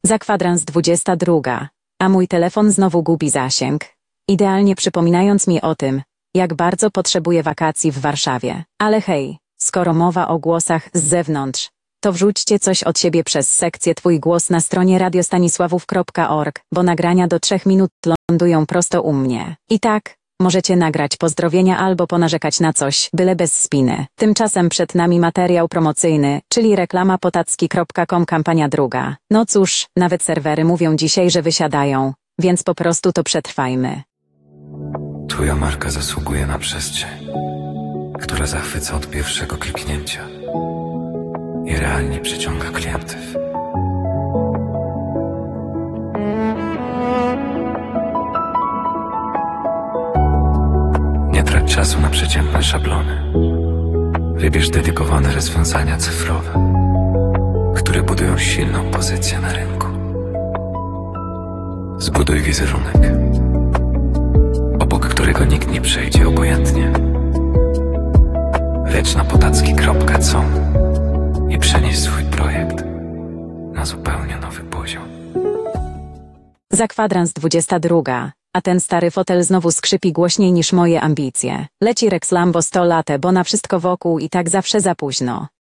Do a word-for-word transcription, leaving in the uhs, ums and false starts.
Za kwadrans dwudziesta druga, a mój telefon znowu gubi zasięg, idealnie przypominając mi o tym, jak bardzo potrzebuję wakacji w Warszawie. Ale hej, skoro mowa o głosach z zewnątrz, to wrzućcie coś od siebie przez sekcję Twój głos na stronie radiostanisławów kropka org, bo nagrania do trzech minut lądują prosto u mnie. I tak, możecie nagrać pozdrowienia albo ponarzekać na coś, byle bez spiny. Tymczasem przed nami materiał promocyjny, czyli reklama potacki kropka com kampania druga. No cóż, nawet serwery mówią dzisiaj, że wysiadają, więc po prostu to przetrwajmy. Twoja marka zasługuje na przestrzeń, która zachwyca od pierwszego kliknięcia i realnie przyciąga klientów. Nie trać czasu na przeciętne szablony. Wybierz dedykowane rozwiązania cyfrowe, które budują silną pozycję na rynku. Zbuduj wizerunek, obok którego nikt nie przejdzie obojętnie. Lecz na potacki kropka com i przenieś swój projekt na zupełnie nowy poziom. Za kwadrans dwudziesta druga, a ten stary fotel znowu skrzypi głośniej niż moje ambicje. Leci Rex Lambo sto lat, bo na wszystko wokół i tak zawsze za późno.